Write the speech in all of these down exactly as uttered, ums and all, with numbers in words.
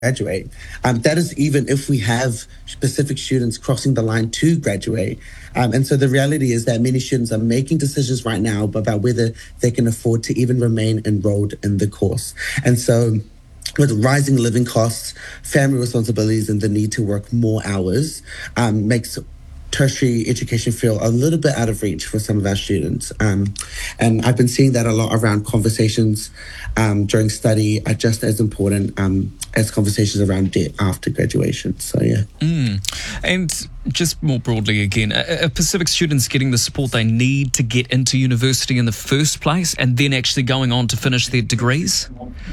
graduate. Um, that is even if we have specific students crossing the line to graduate. Um, and so the reality is that many students are making decisions right now about whether they can afford to even remain enrolled in the course. And so with rising living costs, family responsibilities, and the need to work more hours, um, makes tertiary education feel a little bit out of reach for some of our students. Um, and I've been seeing that a lot around conversations um, during study are just as important um, as conversations around debt after graduation. So, yeah. Mm. And just more broadly again, are Pacific students getting the support they need to get into university in the first place and then actually going on to finish their degrees?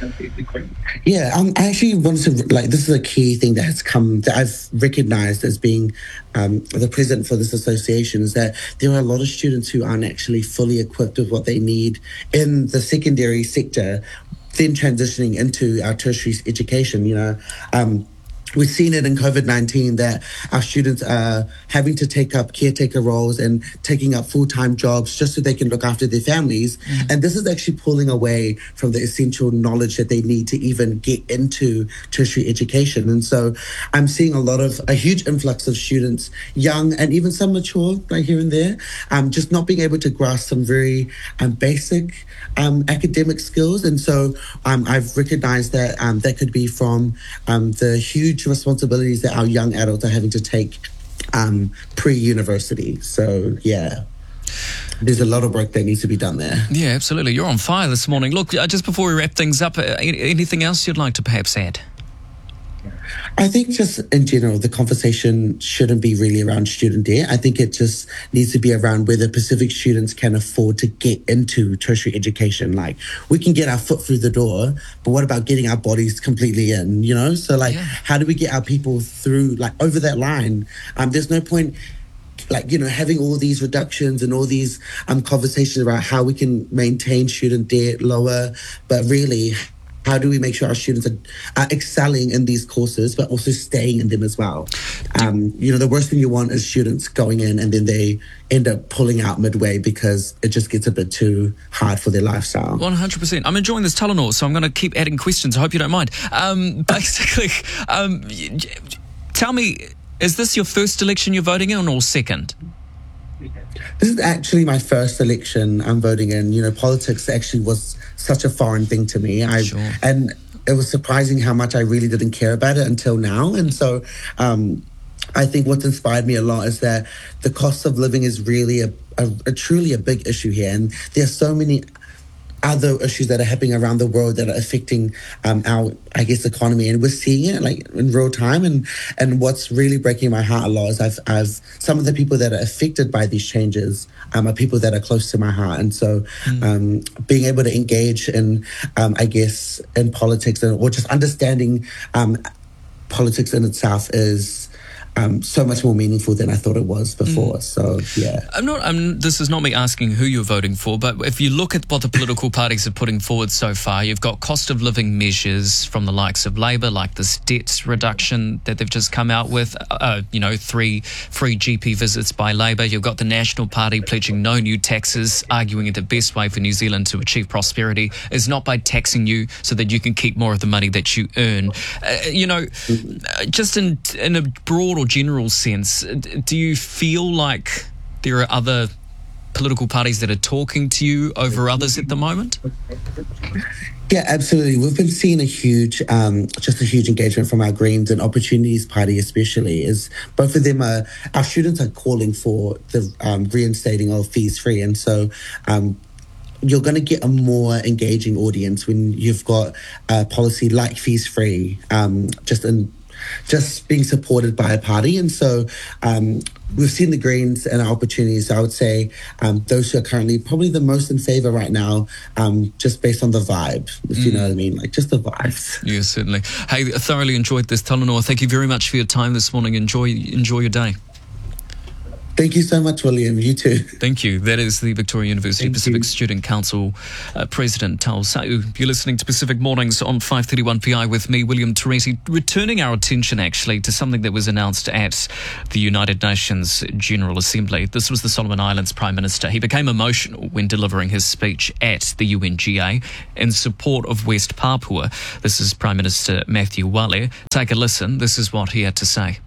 Yeah, um, I actually wanted to, like, this is a key thing that has come, that I've recognized as being um, the president for this association, is that there are a lot of students who aren't actually fully equipped with what they need in the secondary sector, then transitioning into our tertiary education, you know. Um, We've seen it in COVID nineteen that our students are having to take up caretaker roles and taking up full-time jobs just so they can look after their families. Mm. And this is actually pulling away from the essential knowledge that they need to even get into tertiary education. And so I'm seeing a lot of, a huge influx of students, young and even some mature, like here and there, um, just not being able to grasp some very um, basic um, academic skills. And so um, I've recognized that um, that could be from um, the huge responsibilities that our young adults are having to take um, pre-university. So, yeah, there's a lot of work that needs to be done there. Yeah, absolutely. You're on fire this morning. Look, uh, just before we wrap things up, uh, anything else you'd like to perhaps add? I think just in general, the conversation shouldn't be really around student debt. I think it just needs to be around whether Pacific students can afford to get into tertiary education. Like, we can get our foot through the door, but what about getting our bodies completely in, you know? So, like, yeah. How do we get our people through, like, over that line? Um, there's no point, like, you know, having all these reductions and all these um, conversations about how we can maintain student debt lower, but really, how do we make sure our students are, are excelling in these courses, but also staying in them as well? Um, you know, the worst thing you want is students going in and then they end up pulling out midway because it just gets a bit too hard for their lifestyle. one hundred percent. I'm enjoying this Talanoa, so I'm going to keep adding questions. I hope you don't mind. Um, basically, um, tell me, is this your first election you're voting in or second? This is actually my first election I'm voting in. You know, politics actually was such a foreign thing to me. I sure. And it was surprising how much I really didn't care about it until now. And so um, I think what's inspired me a lot is that the cost of living is really a, a, a truly a big issue here. And there's so many other issues that are happening around the world that are affecting um, our, I guess, economy, and we're seeing it like in real time. And and what's really breaking my heart a lot is I've, I've some of the people that are affected by these changes um, are people that are close to my heart. And so mm. um, being able to engage in, um, I guess, in politics and or just understanding um, politics in itself is Um, so much more meaningful than I thought it was before. Mm. So, yeah. I'm not, I'm, this is not me asking who you're voting for, but if you look at what the political parties are putting forward so far, you've got cost of living measures from the likes of Labour, like this debt reduction that they've just come out with, uh, you know, three free G P visits by Labour. You've got the National Party pledging no new taxes, arguing that the best way for New Zealand to achieve prosperity is not by taxing you so that you can keep more of the money that you earn. Uh, you know, mm-hmm. just in, in a broad or general sense, do you feel like there are other political parties that are talking to you over others at the moment? Yeah, absolutely. We've been seeing a huge, um, just a huge engagement from our Greens and Opportunities Party especially, is both of them are, our students are calling for the um, reinstating of fees free. And so um, you're going to get a more engaging audience when you've got a policy like fees free, um, just in just being supported by a party. And so um, we've seen the Greens and our Opportunities. So I would say um, those who are currently probably the most in favour right now, um, just based on the vibe, if mm. you know what I mean, like just the vibes. Yeah, certainly. Hey, I thoroughly enjoyed this, Talanoa. Thank you very much for your time this morning. Enjoy, enjoy your day. Thank you so much, William. You too. Thank you. That is the Victoria University Thank Pacific you. Student Council uh, President Tau Sau. You're listening to Pacific Mornings on five thirty-one P I with me, William Teresi, returning our attention actually to something that was announced at the United Nations General Assembly. This was the Solomon Islands Prime Minister. He became emotional when delivering his speech at the U N G A in support of West Papua. This is Prime Minister Matthew Wale. Take a listen. This is what he had to say.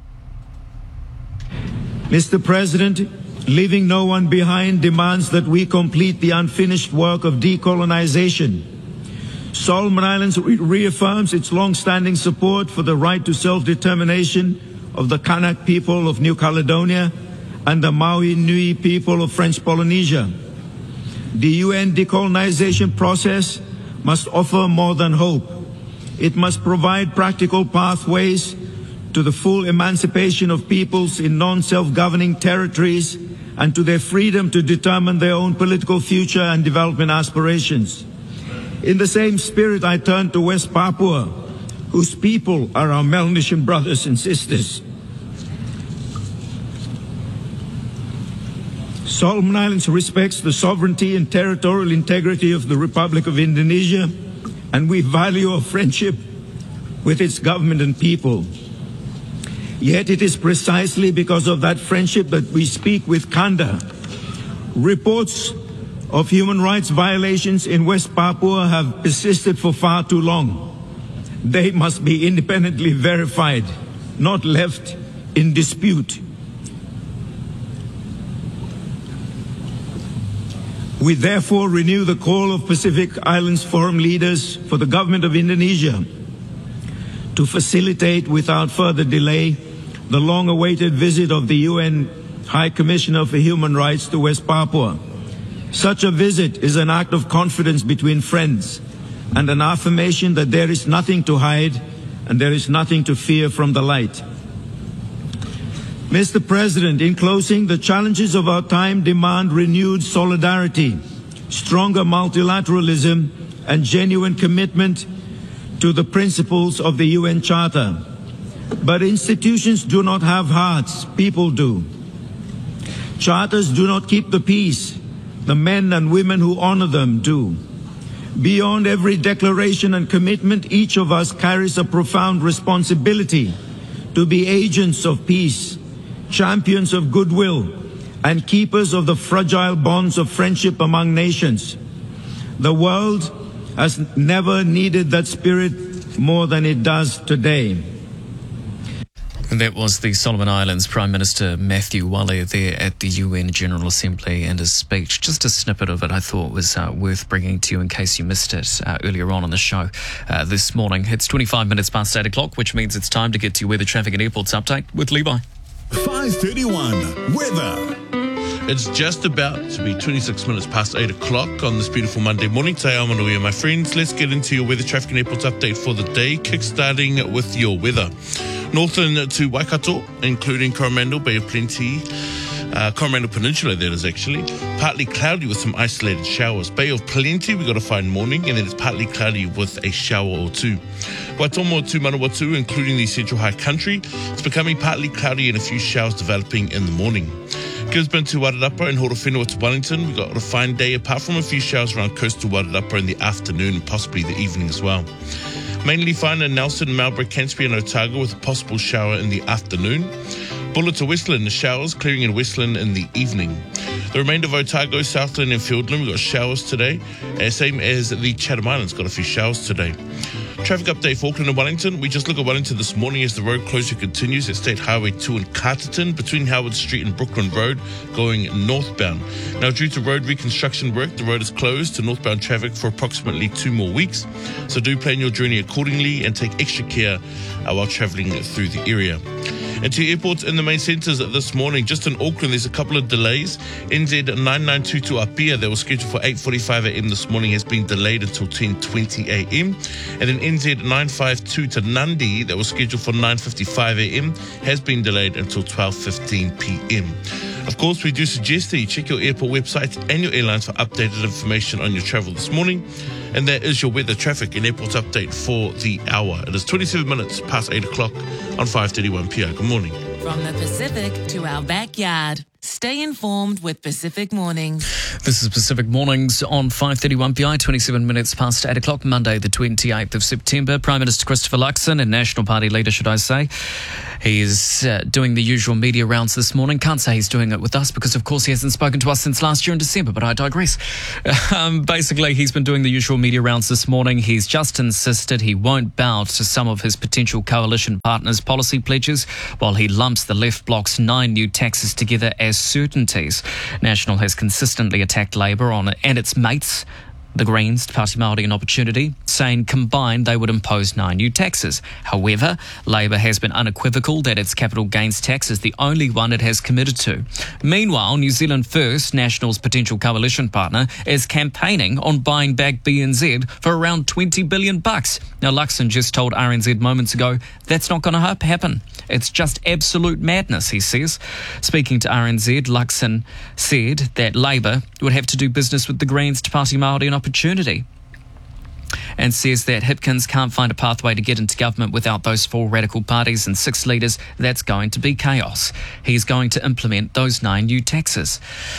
Mister President, leaving no one behind demands that we complete the unfinished work of decolonization. Solomon Islands re- reaffirms its long-standing support for the right to self-determination of the Kanak people of New Caledonia and the Maui Nui people of French Polynesia. The U N decolonization process must offer more than hope. It must provide practical pathways to the full emancipation of peoples in non-self-governing territories and to their freedom to determine their own political future and development aspirations. In the same spirit, I turn to West Papua, whose people are our Melanesian brothers and sisters. Solomon Islands respects the sovereignty and territorial integrity of the Republic of Indonesia, and we value our friendship with its government and people. Yet it is precisely because of that friendship that we speak with candor. Reports of human rights violations in West Papua have persisted for far too long. They must be independently verified, not left in dispute. We therefore renew the call of Pacific Islands Forum leaders for the government of Indonesia to facilitate without further delay the long-awaited visit of the U N High Commissioner for Human Rights to West Papua. Such a visit is an act of confidence between friends and an affirmation that there is nothing to hide and there is nothing to fear from the light. Mister President, in closing, the challenges of our time demand renewed solidarity, stronger multilateralism, and genuine commitment to the principles of the U N Charter. But institutions do not have hearts, people do. Charters do not keep the peace, the men and women who honor them do. Beyond every declaration and commitment, each of us carries a profound responsibility to be agents of peace, champions of goodwill, and keepers of the fragile bonds of friendship among nations. The world has never needed that spirit more than it does today. And that was the Solomon Islands Prime Minister Matthew Wale there at the U N General Assembly and his speech. Just a snippet of it I thought was uh, worth bringing to you in case you missed it uh, earlier on in the show uh, this morning. It's twenty-five minutes past eight o'clock, which means it's time to get to your weather, traffic and airports update with Levi. five thirty-one weather. It's just about to be twenty-six minutes past eight o'clock on this beautiful Monday morning. Te ao manuia, my friends. Let's get into your weather, traffic and airports update for the day, kickstarting with your weather. Northern to Waikato, including Coromandel, Bay of Plenty, uh, Coromandel Peninsula, that is actually. Partly cloudy with some isolated showers. Bay of Plenty, we've got a fine morning, and then it's partly cloudy with a shower or two. Waitomo to Manawatu, including the Central High Country, it's becoming partly cloudy and a few showers developing in the morning. Gisborne to Wairarapa and Horowhenua to Wellington, we've got a fine day apart from a few showers around coastal Wairarapa in the afternoon and possibly the evening as well. Mainly fine in Nelson, Marlborough, Cansby and Otago with a possible shower in the afternoon. Buller to Westland, the showers clearing in Westland in the evening. The remainder of Otago, Southland and Fiordland, we've got showers today. Uh, same as the Chatham Islands, got a few showers today. Traffic update for Auckland and Wellington. We just look at Wellington this morning as the road closure continues at State Highway two in Carterton between Howard Street and Brooklyn Road going northbound. Now, due to road reconstruction work, the road is closed to northbound traffic for approximately two more weeks. So do plan your journey accordingly and take extra care uh, while travelling through the area. And to airports in the main centres this morning, just in Auckland, there's a couple of delays. N Z nine nine two to Apia, that was scheduled for eight forty-five a.m. this morning, has been delayed until ten twenty a.m. And then N Z nine five two to Nandi, that was scheduled for nine fifty-five a.m., has been delayed until twelve fifteen p.m. Of course, we do suggest that you check your airport websites and your airlines for updated information on your travel this morning. And that is your weather, traffic and airports update for the hour. It is twenty-seven minutes past eight o'clock on five thirty-one P I. Good morning. From the Pacific to our backyard, Stay informed with Pacific Mornings. This is Pacific Mornings on five thirty-one P I, twenty-seven minutes past eight o'clock, Monday the twenty-eighth of September. Prime Minister Christopher Luxon, and National Party leader, should I say, he is uh, doing the usual media rounds this morning. Can't say he's doing it with us because, of course, he hasn't spoken to us since last year in December, but I digress. Um, basically, he's been doing the usual media rounds this morning. He's just insisted he won't bow to some of his potential coalition partners' policy pledges while he lumps the left bloc's nine new taxes together as certainties. National has consistently attacked Labour on it and its mates, the Greens, Party Māori and Opportunity, saying combined they would impose nine new taxes. However, Labour has been unequivocal that its capital gains tax is the only one it has committed to. Meanwhile, New Zealand First, National's potential coalition partner, is campaigning on buying back B N Z for around twenty billion bucks. Now, Luxon just told R N Z moments ago that's not going to happen. It's just absolute madness, he says. Speaking to R N Z, Luxon said that Labour would have to do business with the Greens, Te Party Māori and Opportunity, and says that Hipkins can't find a pathway to get into government without those four radical parties and six leaders. That's going to be chaos. He's going to implement those nine new taxes.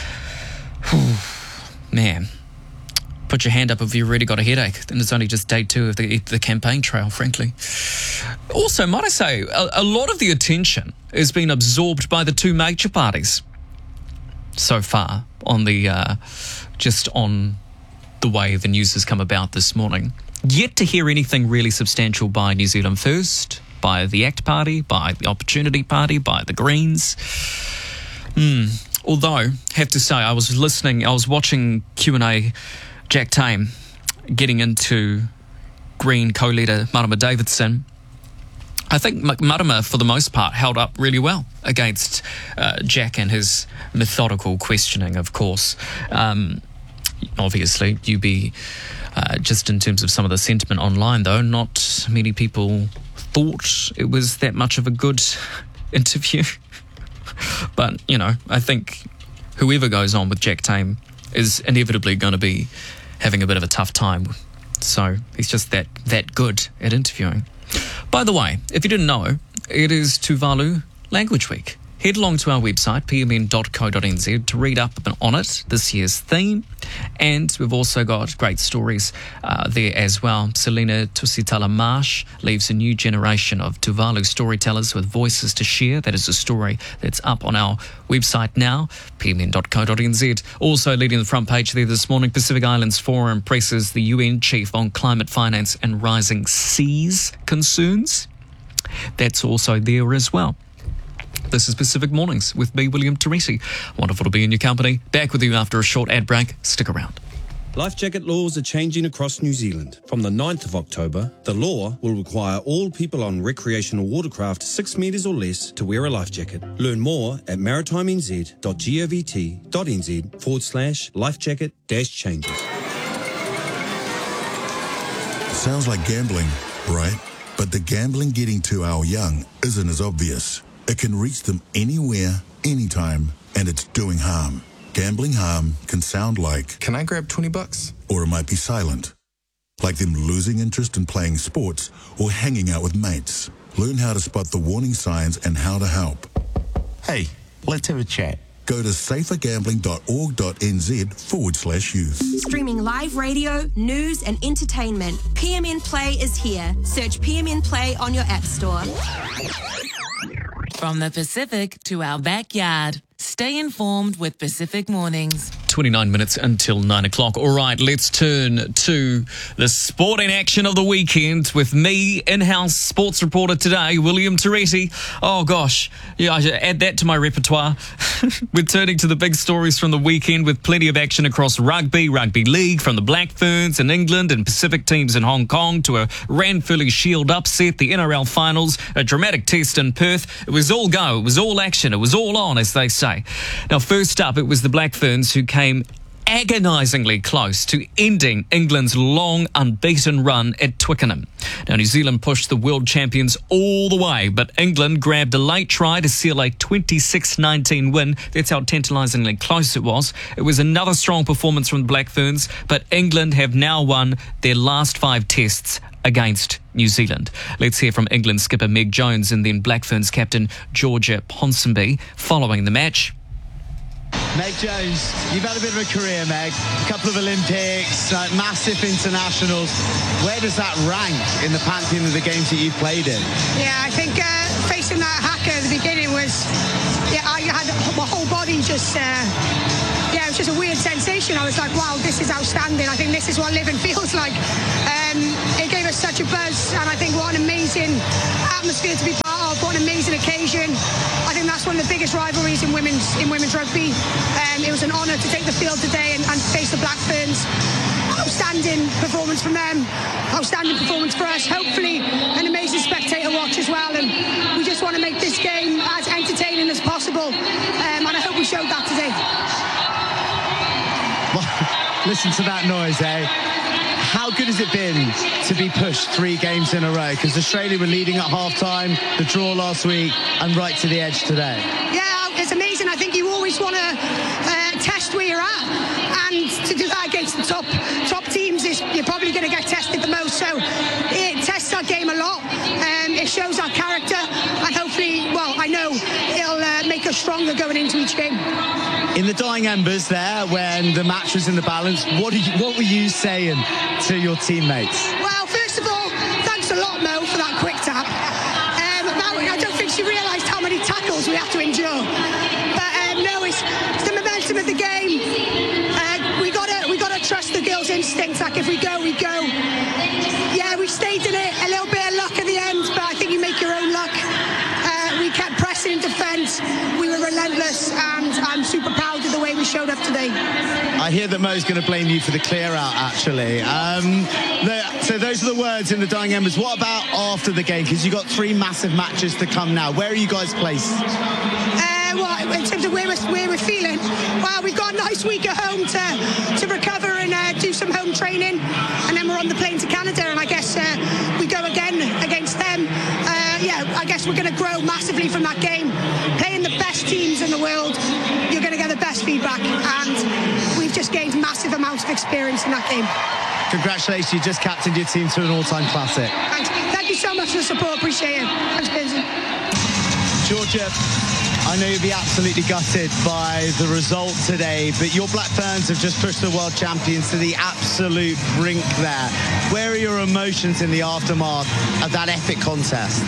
Man, put your hand up if you've already got a headache. And it's only just day two of the, the campaign trail, frankly. Also, might I say, a, a lot of the attention has been absorbed by the two major parties so far on the, uh, just on the way the news has come about this morning. Yet to hear anything really substantial by New Zealand First, by the ACT Party, by the Opportunity Party, by the Greens. Hmm. Although, have to say, I was listening, I was watching Q and A, Jack Tame getting into Green co-leader Marama Davidson. I think Marama, for the most part, held up really well against uh, Jack and his methodical questioning, of course. Um, obviously, you be uh, just in terms of some of the sentiment online, though, not many people thought it was that much of a good interview. But, you know, I think whoever goes on with Jack Tame is inevitably going to be having a bit of a tough time. So he's just that that good at interviewing. By the way, if you didn't know, it is Tuvalu Language Week. Head along to our website, p m n dot co dot n z, to read up on it, this year's theme. And we've also got great stories uh, there as well. Selena Tusitala Marsh leaves a new generation of Tuvalu storytellers with voices to share. That is a story that's up on our website now, p m n dot co dot n z. Also leading the front page there this morning, Pacific Islands Forum presses the U N chief on climate finance and rising seas concerns. That's also there as well. This is Pacific Mornings with me, William Teresi. Wonderful to be in your company. Back with you after a short ad break. Stick around. Life jacket laws are changing across New Zealand. From the ninth of October, the law will require all people on recreational watercraft six metres or less to wear a life jacket. Learn more at maritimez dot govt dot n z forward slash life jacket dash changes. Sounds like gambling, right? But the gambling getting to our young isn't as obvious. It can reach them anywhere, anytime, and it's doing harm. Gambling harm can sound like, can I grab twenty bucks? Or it might be silent. Like them losing interest in playing sports or hanging out with mates. Learn how to spot the warning signs and how to help. Hey, let's have a chat. Go to safer gambling dot org dot n z forward slash youth. Streaming live radio, news and entertainment. P M N Play is here. Search P M N Play on your app store. From the Pacific to our backyard. Stay informed with Pacific Mornings. twenty-nine minutes until nine o'clock. All right, let's turn to the sporting action of the weekend with me, in-house sports reporter today, William Teresi. Oh, gosh. Yeah, I should add that to my repertoire. We're turning to the big stories from the weekend with plenty of action across rugby, rugby league, from the Black Ferns in England and Pacific teams in Hong Kong to a Ranfurly Shield upset, the N R L finals, a dramatic test in Perth. It was all go. It was all action. It was all on, as they say. Now, first up, it was the Black Ferns who came agonisingly close to ending England's long unbeaten run at Twickenham. Now, New Zealand pushed the world champions all the way, but England grabbed a late try to seal a twenty-six nineteen win. That's how tantalisingly close it was. It was another strong performance from the Black Ferns, but England have now won their last five tests against New Zealand. Let's hear from England skipper Meg Jones and then Black Ferns captain Georgia Ponsonby following the match. Meg Jones, you've had a bit of a career, Meg. A couple of Olympics, uh, massive internationals. Where does that rank in the pantheon of the games that you've played in? Yeah, I think uh, facing that hacker at the beginning was, yeah, I had my whole body just, uh, yeah, it was just a weird sensation. I was like, wow, this is outstanding. I think this is what living feels like. Um, it gave us such a buzz, and I think what an amazing atmosphere to be part of, what an amazing occasion. I think that's one of the biggest rivalries in women's in women's rugby. Um, it was an honour to take the field today and, and face the Black Ferns. Outstanding performance from them, outstanding performance for us. Hopefully an amazing spectator watch as well, and we just want to make this game as entertaining as possible, um, and I hope we showed that today. Well, listen to that noise, eh? How good has it been to be pushed three games in a row? Because Australia were leading at half-time, the draw last week, and right to the edge today. Yeah, it's amazing. I think you always want to uh, test where you're at, and to do that against the top top teams, is you're probably going to get tested the most. So it tests our game a lot, and um, it shows our character, and hopefully, well, I know it'll uh, make us stronger going into each game. In the dying embers there, when the match was in the balance, what, did you, what were you saying to your teammates? Well, first of all, thanks a lot, Mo, for that quick tap. Um, that, I don't think she realised how many tackles we have to endure. But um, no, it's, it's the momentum of the game. Uh, we gotta we gotta trust the girls' instincts. Like if we go, we go. Yeah, we stayed in it. A little bit of luck at the end, but I think you make your own luck. Uh, we kept pressing in defence. We were relentless, and I'm super proud of the way we showed up today. I hear that Mo's going to blame you for the clear-out, actually. Um, the, so those are the words in the dying embers. What about after the game? Because you've got three massive matches to come now. Where are you guys placed? Uh, well, in terms of where we're, where we're feeling, well, we've got a nice week at home to, to recover and uh, do some home training, and then we're on the plane to Canada, and I guess uh, we go again against them. Uh, yeah, I guess we're going to grow massively from that game. Playing the best teams in the world, you're going to get the best feedback, and we've just gained massive amounts of experience in that game. Congratulations, you just captained your team to an all-time classic. Thanks. Thank you so much for the support, appreciate it. Thanks, Benson. Georgia, I know you'll be absolutely gutted by the result today, but your Black Ferns have just pushed the world champions to the absolute brink there. Where are your emotions in the aftermath of that epic contest?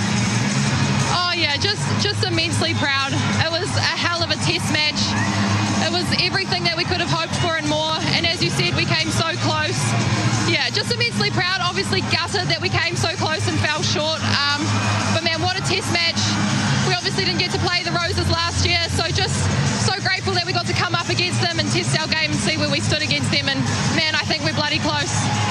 Oh yeah, just just immensely proud. It was a hell of a test match. It was everything that we could have hoped for and more, and as you said, we came so close. Yeah, just immensely proud. Obviously gutted that we came so close and fell short, um, but man, what a test match. We obviously didn't get to play the Roses last year, so just so grateful that we got to come up against them and test our game and see where we stood against them, and man, I think we're bloody close.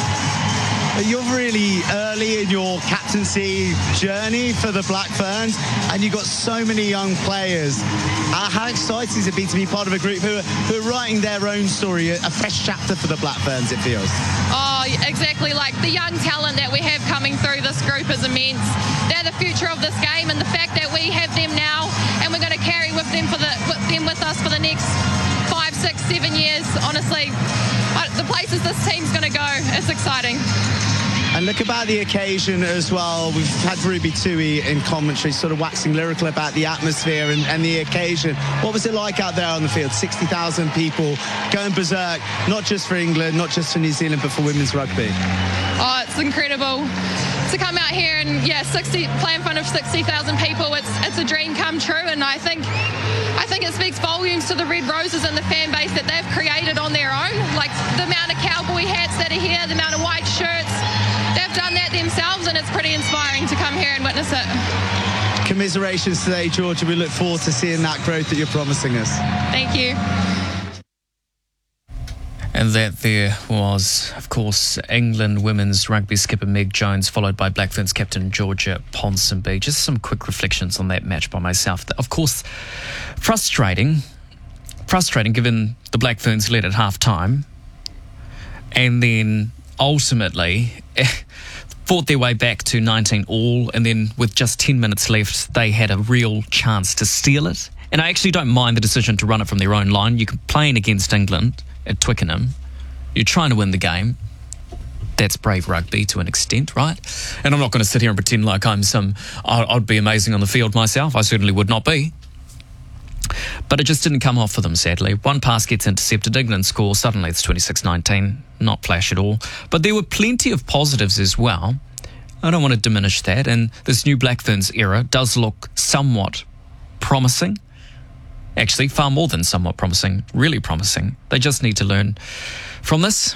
You're really early in your captaincy journey for the Black Ferns, and you've got so many young players. Uh, how exciting has it been to be part of a group who are, who are writing their own story, a fresh chapter for the Black Ferns, it feels? Oh, exactly. Like the young talent that we have coming through this group is immense. They're the future of this game, and the fact that we have them now, and we're going to carry with them for the with them with us for the next five, six, seven years. Honestly, the places this team's going to go, it's exciting. And look about the occasion as well. We've had Ruby Tui in commentary, sort of waxing lyrical about the atmosphere and, and the occasion. What was it like out there on the field? sixty thousand people going berserk, not just for England, not just for New Zealand, but for women's rugby. Oh, it's incredible to come out here and yeah, sixty play in front of sixty thousand people. It's it's a dream come true, and I think I think it speaks volumes to the Red Roses and the fan base that they've created on their own. Like the amount of cowboy hats that are here, the amount of white shirts. They've done that themselves, and it's pretty inspiring to come here and witness it. Commiserations today, Georgia. We look forward to seeing that growth that you're promising us. Thank you. And that there was, of course, England women's rugby skipper Meg Jones, followed by Black Ferns captain Georgia Ponsonby. Just some quick reflections on that match by myself. Of course, frustrating, frustrating given the Black Ferns led at half-time, and then ultimately fought their way back to nineteen all, and then with just ten minutes left, they had a real chance to steal it. And I actually don't mind the decision to run it from their own line. You're playing against England at Twickenham. You're trying to win the game. That's brave rugby to an extent, right? And I'm not going to sit here and pretend like I'm some... I'd be amazing on the field myself. I certainly would not be. But it just didn't come off for them, sadly. One pass gets intercepted, England score, suddenly it's twenty-six nineteen. Not flash at all. But there were plenty of positives as well. I don't want to diminish that, and this new Black Ferns era does look somewhat promising. Actually, far more than somewhat promising, really promising. They just need to learn from this.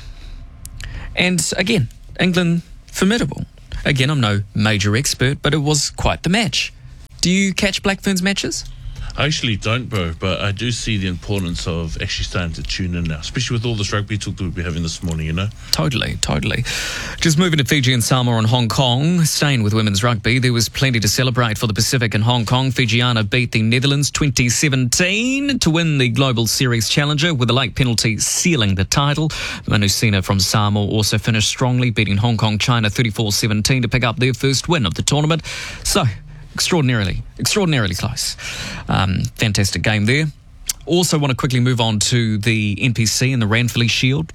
And again, England, formidable. Again, I'm no major expert, but it was quite the match. Do you catch Black Ferns matches? I actually don't, bro, but I do see the importance of actually starting to tune in now, especially with all this rugby talk that we'll be having this morning, you know? Totally, totally. Just moving to Fiji and Samoa and Hong Kong, staying with women's rugby, there was plenty to celebrate for the Pacific in Hong Kong. Fijiana beat the Netherlands twenty seventeen to win the Global Series Challenger with a late penalty sealing the title. Manusina from Samoa also finished strongly, beating Hong Kong China thirty-four seventeen to pick up their first win of the tournament. So, Extraordinarily, extraordinarily close. Um, fantastic game there. Also want to quickly move on to the N P C and the Ranfurly Shield,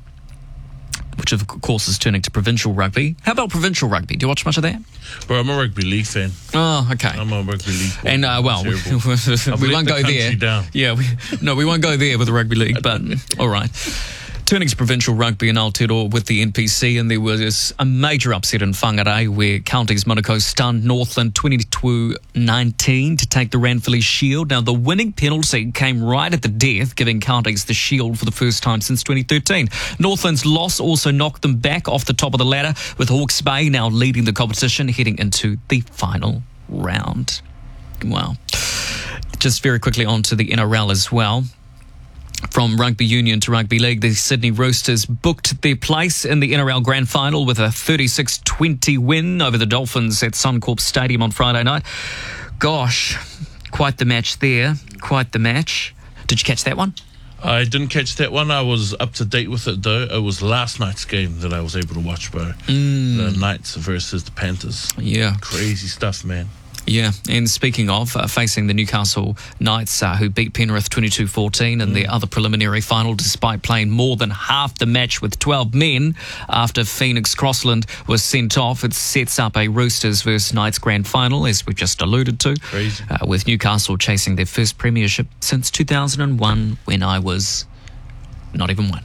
which of course is turning to provincial rugby. How about provincial rugby? Do you watch much of that? Bro, I'm a rugby league fan. Oh, okay. I'm a rugby league fan. And, uh, well, we, we won't the go there. Down. Yeah, we, no, we won't go there with the rugby league, but all right. Turning to provincial rugby in Aotearoa with the N P C, and there was a major upset in Whangarei where Counties Monaco stunned Northland twenty-two nineteen to take the Ranfurly Shield. Now, the winning penalty came right at the death, giving Counties the Shield for the first time since twenty thirteen. Northland's loss also knocked them back off the top of the ladder, with Hawke's Bay now leading the competition heading into the final round. Wow. Just very quickly on to the N R L as well. From rugby union to rugby league, the Sydney Roosters booked their place in the N R L Grand Final with a thirty-six twenty win over the Dolphins at Suncorp Stadium on Friday night. Gosh, quite the match there. Quite the match. Did you catch that one? I didn't catch that one. I was up to date with it, though. It was last night's game that I was able to watch, bro. Mm. The Knights versus the Panthers. Yeah. Crazy stuff, man. Yeah, and speaking of, uh, facing the Newcastle Knights, uh, who beat Penrith twenty-two fourteen in mm. their other preliminary final, despite playing more than half the match with twelve men after Phoenix Crossland was sent off. It sets up a Roosters versus Knights grand final, as we've just alluded to, Crazy. Uh, with Newcastle chasing their first premiership since two thousand one, when I was not even one.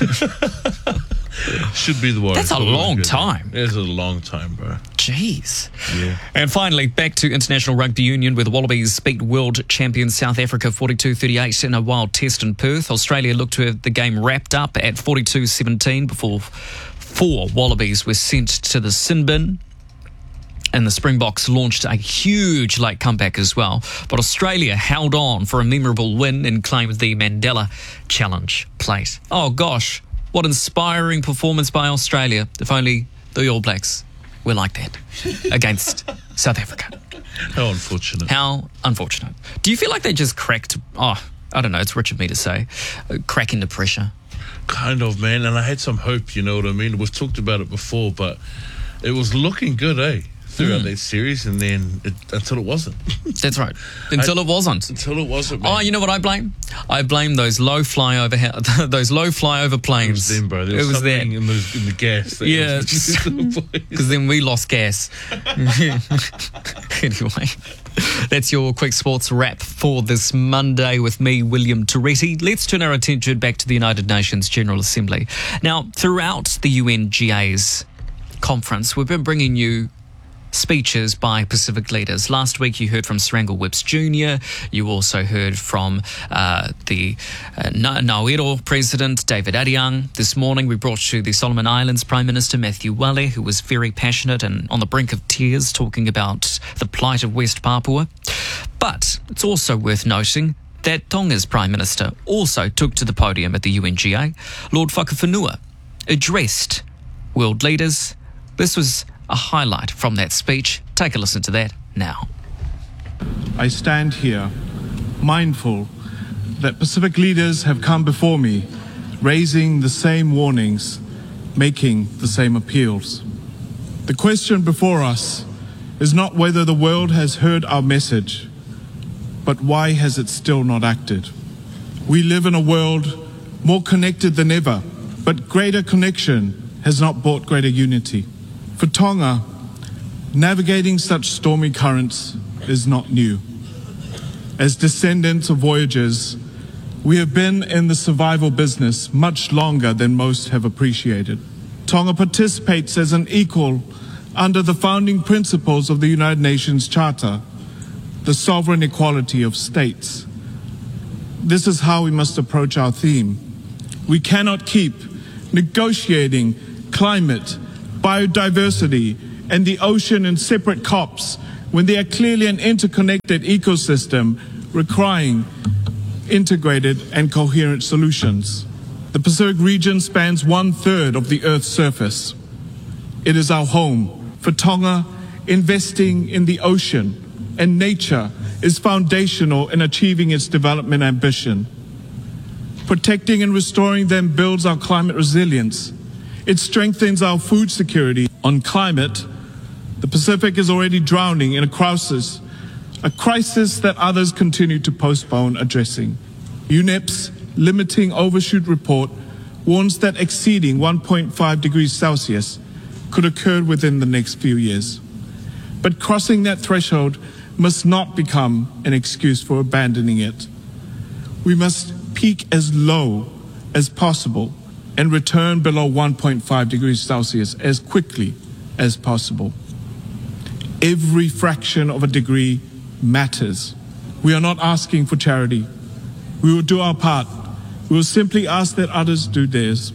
Should be the Warriors. That's a long time. It's a long time, bro. Jeez. Yeah. And finally, back to International Rugby Union, where the Wallabies beat world champion South Africa forty-two thirty-eight in a wild test in Perth. Australia looked to have the game wrapped up at forty-two seventeen before four Wallabies were sent to the sin bin. And the Springboks launched a huge late comeback as well. But Australia held on for a memorable win and claimed the Mandela Challenge plate. Oh, gosh. What inspiring performance by Australia. If only the All Blacks were like that against South Africa. How unfortunate. How unfortunate. Do you feel like they just cracked... Oh, I don't know. It's rich of me to say. Uh, cracking the pressure. Kind of, man. And I had some hope, you know what I mean? We've talked about it before, but it was looking good, eh? Throughout mm. that series, and then it, until it wasn't. That's right. Until I, it wasn't. Until it wasn't, man. Oh, you know what I blame? I blame those low flyover those low flyover planes. It was them, bro. There was, it was something that. in the, in the gas. That yeah, because then we lost gas. Anyway, that's your quick sports wrap for this Monday with me, William Toretti. Let's turn our attention back to the United Nations General Assembly. Now, throughout the U N G A's conference, we've been bringing you speeches by Pacific leaders. Last week you heard from Serangoon Whips Junior You also heard from uh, the uh, Nauru President, David Ariang. This morning we brought you the Solomon Islands Prime Minister, Matthew Wale, who was very passionate and on the brink of tears talking about the plight of West Papua. But it's also worth noting that Tonga's Prime Minister also took to the podium at the U N G A. Lord Whakawhenua addressed world leaders. This was a highlight from that speech. Take a listen to that now. I stand here mindful that Pacific leaders have come before me, raising the same warnings, making the same appeals. The question before us is not whether the world has heard our message, but why has it still not acted? We live in a world more connected than ever, but greater connection has not brought greater unity. For Tonga, navigating such stormy currents is not new. as descendants of voyagers, we have been in the survival business much longer than most have appreciated. Tonga participates as an equal under the founding principles of the United Nations Charter, the sovereign equality of states. This is how we must approach our theme. We cannot keep negotiating climate, biodiversity, and the ocean in separate COPs when they are clearly an interconnected ecosystem requiring integrated and coherent solutions. The Pacific region spans one third of the Earth's surface. It is our home. For Tonga, investing in the ocean and nature is foundational in achieving its development ambition. Protecting and restoring them builds our climate resilience. It strengthens our food security. On climate, the Pacific is already drowning in a crisis, a crisis that others continue to postpone addressing. U N E P's limiting overshoot report warns that exceeding one point five degrees Celsius could occur within the next few years. But crossing that threshold must not become an excuse for abandoning it. We must peak as low as possible and return below one point five degrees Celsius as quickly as possible. Every fraction of a degree matters. We are not asking for charity. We will do our part. We will simply ask that others do theirs.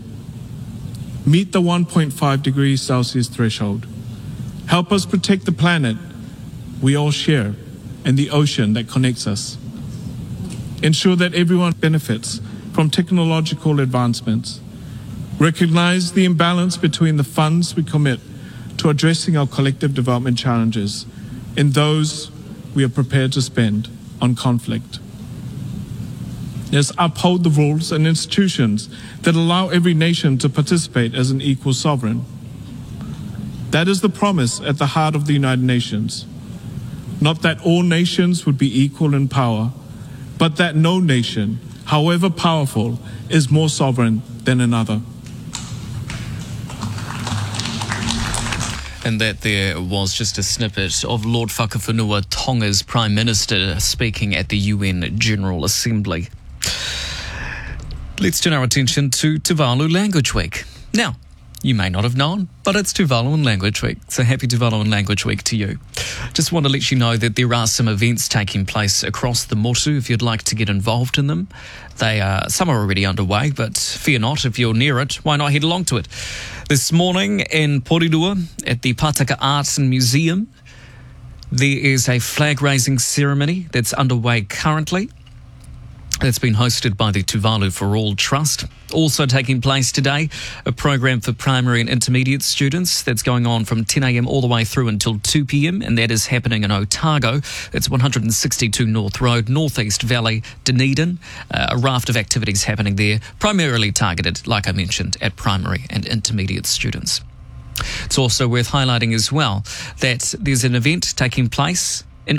Meet the one point five degrees Celsius threshold. Help us protect the planet we all share and the ocean that connects us. Ensure that everyone benefits from technological advancements. Recognize the imbalance between the funds we commit to addressing our collective development challenges and those we are prepared to spend on conflict. Yes, uphold the rules and institutions that allow every nation to participate as an equal sovereign. That is the promise at the heart of the United Nations. Not that all nations would be equal in power, but that no nation, however powerful, is more sovereign than another. And that there was just a snippet of Lord Whakawhenua, Tonga's Prime Minister, speaking at the U N General Assembly. Let's turn our attention to Tuvalu Language Week. Now, you may not have known, but it's Tuvaluan Language Week. So happy Tuvaluan Language Week to you. Just want to let you know that there are some events taking place across the Motu if you'd like to get involved in them. They are, some are already underway, but fear not, if you're near it, why not head along to it? This morning in Porirua at the Pataka Arts and Museum, there is a flag-raising ceremony that's underway currently. That's been hosted by the Tuvalu for All Trust. Also taking place today, a program for primary and intermediate students that's going on from ten a.m. all the way through until two p.m. and that is happening in Otago. It's one sixty-two North Road, Northeast Valley, Dunedin. Uh, a raft of activities happening there, primarily targeted, like I mentioned, at primary and intermediate students. It's also worth highlighting as well that there's an event taking place in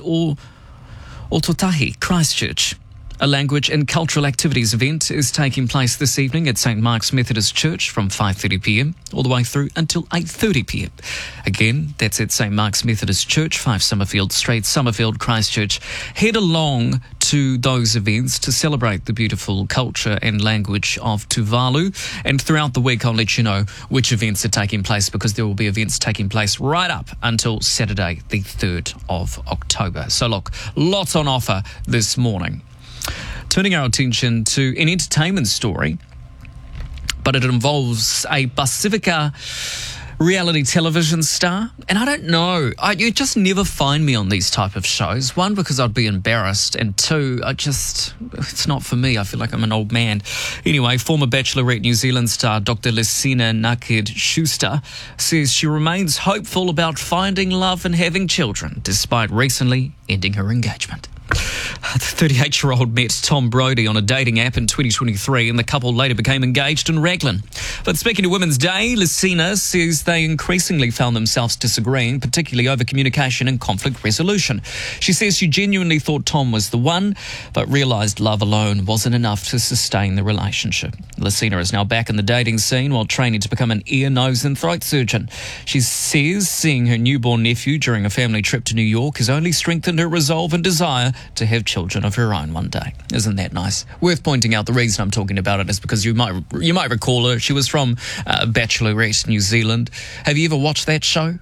Ōtautahi, Christchurch. A language and cultural activities event is taking place this evening at Saint Mark's Methodist Church from five thirty p.m. all the way through until eight thirty p.m. Again, that's at Saint Mark's Methodist Church, five Summerfield Street, Summerfield, Christchurch. Head along to those events to celebrate the beautiful culture and language of Tuvalu. And throughout the week, I'll let you know which events are taking place because there will be events taking place right up until Saturday, the third of October. So look, lots on offer this morning. Turning our attention to an entertainment story, but it involves a Pacifica reality television star. And I don't know, I, you just never find me on these type of shows. One, because I'd be embarrassed, and two, I just, it's not for me. I feel like I'm an old man. Anyway, former Bachelorette New Zealand star Doctor Lucina Naked-Schuster says she remains hopeful about finding love and having children, despite recently ending her engagement. The thirty-eight-year-old met Tom Brody on a dating app in twenty twenty-three and the couple later became engaged in Raglan. But speaking to Women's Day, Lucina says they increasingly found themselves disagreeing, particularly over communication and conflict resolution. She says she genuinely thought Tom was the one, but realised love alone wasn't enough to sustain the relationship. Lucina is now back in the dating scene while training to become an ear, nose and throat surgeon. She says seeing her newborn nephew during a family trip to New York has only strengthened her resolve and desire to have children children of her own one day. Isn't that nice? Worth pointing out, the reason I'm talking about it is because you might you might recall her. She was from uh, Bachelorette, New Zealand. Have you ever watched that show?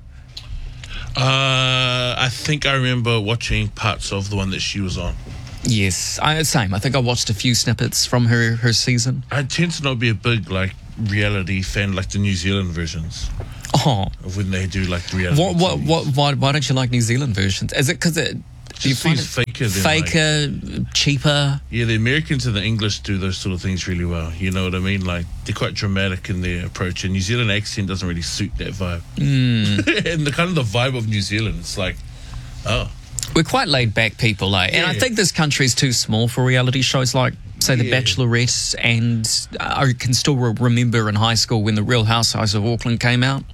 Uh, I think I remember watching parts of the one that she was on. Yes, I, same. I think I watched a few snippets from her, her season. I tend to not be a big, like, reality fan, like the New Zealand versions. Oh. Of when they do, like, reality What, what, what, why, why don't you like New Zealand versions? Is it because it... Do you find it faker than faker, like, cheaper? Yeah, the Americans and the English do those sort of things really well. You know what I mean? Like, they're quite dramatic in their approach. And New Zealand accent doesn't really suit that vibe. Mm. And the kind of the vibe of New Zealand, it's like, oh. We're quite laid back people, like, and Yeah. I think this country is too small for reality shows like, say, The Yeah. Bachelorette, and I can still re- remember in high school when The Real Housewives of Auckland came out.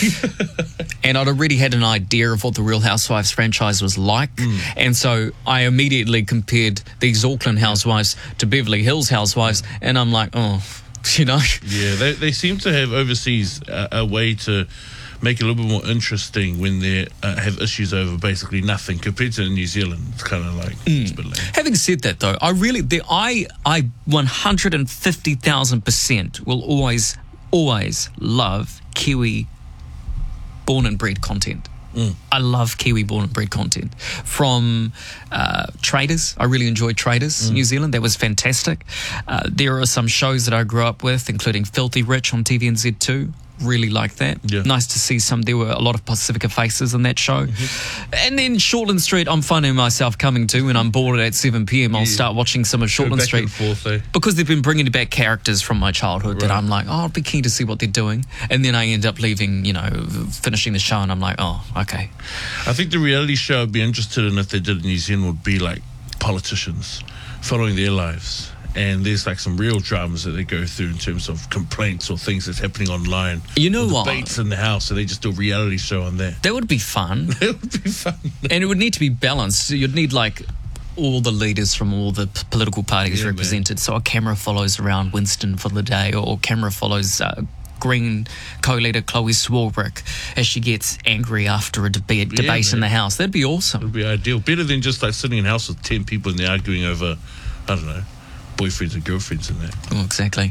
And I'd already had an idea of what the Real Housewives franchise was like. Mm. And so I immediately compared these Auckland Housewives to Beverly Hills Housewives. And I'm like, oh, you know. Yeah, they, they seem to have overseas a, a way to make it a little bit more interesting when they uh, have issues over basically nothing compared to New Zealand. It's kind of like, it's a bit lame. Having said that, though, I really, the, I, I one hundred fifty thousand percent will always, always love Kiwi born and bred content. Mm. I love Kiwi born and bred content. From uh, Traders, I really enjoyed Traders, Mm. New Zealand. That was fantastic. Uh, there are some shows that I grew up with, including Filthy Rich on T V N Z two. Really like that. Yeah. Nice to see some. There were a lot of Pacifica faces in that show. Mm-hmm. And then Shortland Street, I'm finding myself coming to when I'm bored at seven p.m. I'll Yeah. start watching some of Go Shortland back Street. and forth, eh? Because they've been bringing back characters from my childhood that Right. I'm like, oh, I'd be keen to see what they're doing. And then I end up leaving, you know, finishing the show, and I'm like, oh, okay. I think the reality show I'd be interested in if they did it in New Zealand would be like politicians following their lives. And there's like some real dramas that they go through in terms of complaints or things that's happening online. You know or what? Debates in the house, so they just do a reality show on that. That would be fun. It would be fun. And it would need to be balanced. You'd need like all the leaders from all the p- political parties Yeah, represented. So a camera follows around Winston for the day, or camera follows uh, Green co-leader Chloe Swarbrick as she gets angry after a debate, Yeah, debate in man. the House. That'd be awesome. It would be ideal. Better than just like sitting in a house with ten people and they're arguing over, I don't know, boyfriends and girlfriends and that. Oh, exactly.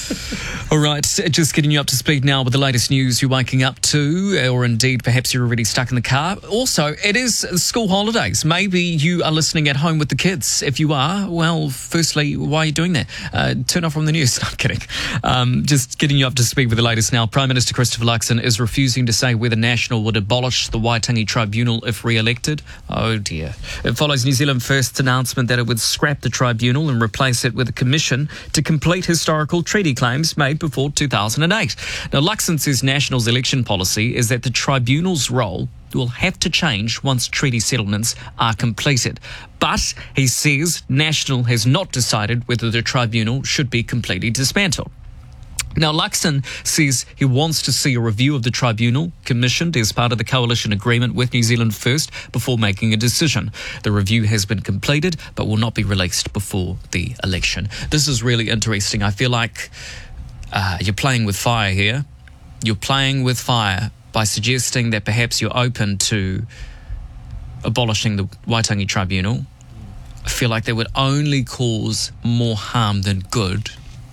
All right, just getting you up to speed now with the latest news you're waking up to, or indeed perhaps you're already stuck in the car. Also, it is school holidays. Maybe you are listening at home with the kids. If you are, well, firstly, why are you doing that? Uh, turn off from the news. No, I'm kidding. Um, just getting you up to speed with the latest now. Prime Minister Christopher Luxon is refusing to say whether National would abolish the Waitangi Tribunal if re-elected. Oh dear. It follows New Zealand First's announcement that it would scrap the tribunal and replace it with a commission to complete historical treaty claims made before two thousand eight. Now, Luxon says National's election policy is that the tribunal's role will have to change once treaty settlements are completed. But he says National has not decided whether the tribunal should be completely dismantled. Now, Luxon says he wants to see a review of the tribunal commissioned as part of the coalition agreement with New Zealand First before making a decision. The review has been completed but will not be released before the election. This is really interesting. I feel like uh, you're playing with fire here. You're playing with fire by suggesting that perhaps you're open to abolishing the Waitangi Tribunal. I feel like that would only cause more harm than good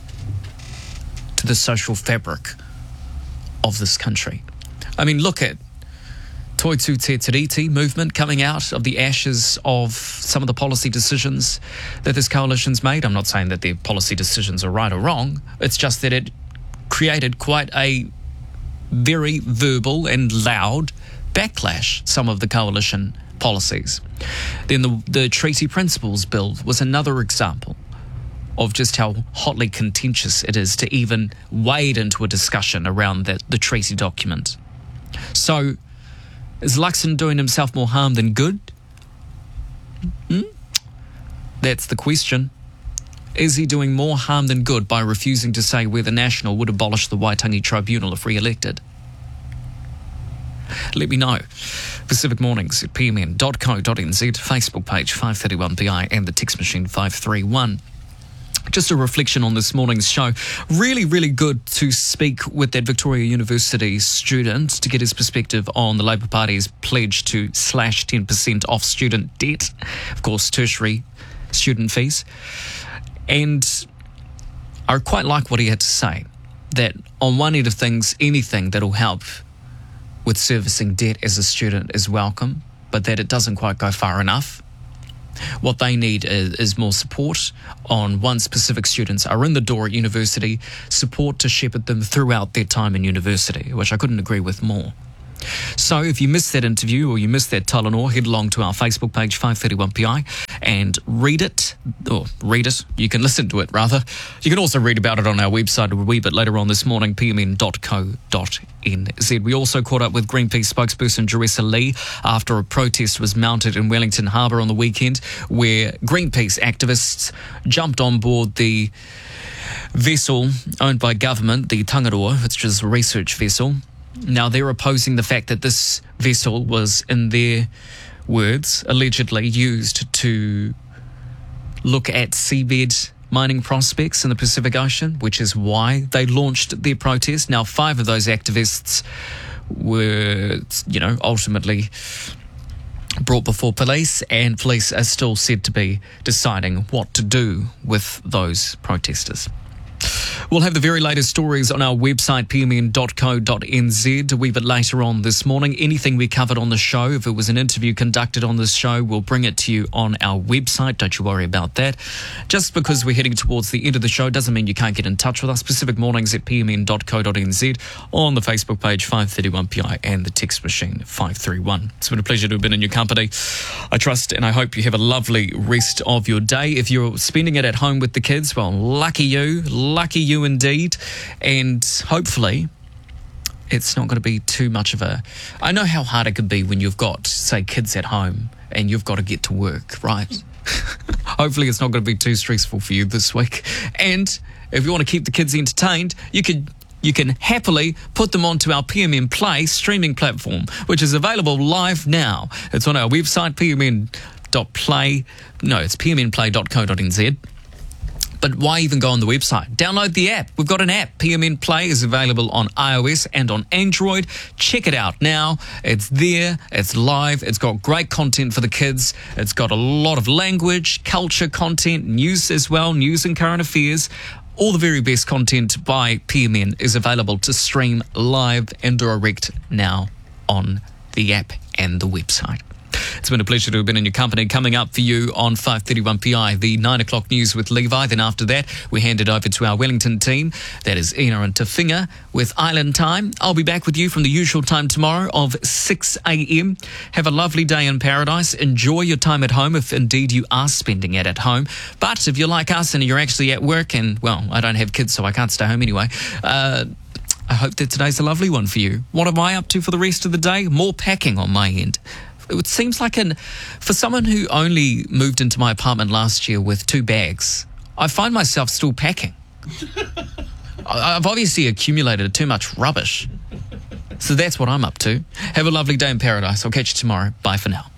to the social fabric of this country. I mean, look at Toitū Te Tiriti movement coming out of the ashes of some of the policy decisions that this coalition's made. I'm not saying that their policy decisions are right or wrong. It's just that it created quite a very verbal and loud backlash, some of the coalition policies. Then the, the Treaty Principles Bill was another example of just how hotly contentious it is to even wade into a discussion around that, the treaty document. So, is Luxon doing himself more harm than good? Hmm? That's the question. Is he doing more harm than good by refusing to say whether National would abolish the Waitangi Tribunal if re-elected? Let me know. Pacific Mornings at p m n dot co dot n z, Facebook page five thirty-one P I and the text machine five three one. Just a reflection on this morning's show. Really, really good to speak with that Victoria University student to get his perspective on the Labour Party's pledge to slash ten percent off student debt. Of course, tertiary student fees. And I quite like what he had to say, that on one end of things, anything that'll help with servicing debt as a student is welcome, but that it doesn't quite go far enough. What they need is, is more support on once specific students are in the door at university, support to shepherd them throughout their time in university, which I couldn't agree with more. So if you missed that interview or you missed that Talanoa, head along to our Facebook page, five thirty-one P I, and read it, or read it, you can listen to it rather. You can also read about it on our website a wee bit later on this morning, p m n dot co dot n z. We also caught up with Greenpeace spokesperson Jeressa Lee after a protest was mounted in Wellington Harbour on the weekend, where Greenpeace activists jumped on board the vessel owned by government, the Tangaroa, which is a research vessel. Now, they're opposing the fact that this vessel was, in their words, allegedly used to look at seabed mining prospects in the Pacific Ocean, which is why they launched their protest. Now, five of those activists were, you know, ultimately brought before police, and police are still said to be deciding what to do with those protesters. We'll have the very latest stories on our website, p m n dot co dot n z, a wee bit later on this morning. Anything we covered on the show, if it was an interview conducted on this show, we'll bring it to you on our website. Don't you worry about that. Just because we're heading towards the end of the show doesn't mean you can't get in touch with us. Pacific Mornings at p m n dot co dot n z, on the Facebook page five thirty-one P I, and the text machine five three one. It's been a pleasure to have been in your company. I trust and I hope you have a lovely rest of your day. If you're spending it at home with the kids, well, lucky you, lucky you indeed, and hopefully it's not going to be too much of a... I know how hard it could be when you've got, say, kids at home and you've got to get to work, right? Hopefully it's not going to be too stressful for you this week. And if you want to keep the kids entertained, you could you can happily put them onto our P M N Play streaming platform, which is available live now. It's on our website, p m n dot play. No, it's p m n play dot co dot n z. But why even go on the website? Download the app. We've got an app. P M N Play is available on iOS and on Android. Check it out now. It's there. It's live. It's got great content for the kids. It's got a lot of language, culture content, news as well, news and current affairs. All the very best content by P M N is available to stream live and direct now on the app and the website. It's been a pleasure to have been in your company. Coming up for you on five thirty-one P I, the nine o'clock news with Levi. Then after that, we hand it over to our Wellington team. That is Ina and Tafinga with Island Time. I'll be back with you from the usual time tomorrow of six a.m. Have a lovely day in paradise. Enjoy your time at home if indeed you are spending it at home. But if you're like us and you're actually at work, and, well, I don't have kids, so I can't stay home anyway, uh, I hope that today's a lovely one for you. What am I up to for the rest of the day? More packing on my end. It seems like an, for someone who only moved into my apartment last year with two bags, I find myself still packing. I've obviously accumulated too much rubbish. So that's what I'm up to. Have a lovely day in paradise. I'll catch you tomorrow. Bye for now.